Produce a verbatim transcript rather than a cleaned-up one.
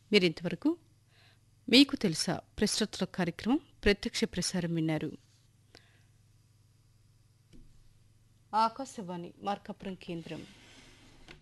మీరింతవరకు మీకు తెలుసా ప్రశ్నోత్తర కార్యక్రమం ప్రత్యక్ష ప్రసారం విన్నారు. ఆకాశవాణి మార్కాపురం కేంద్రం.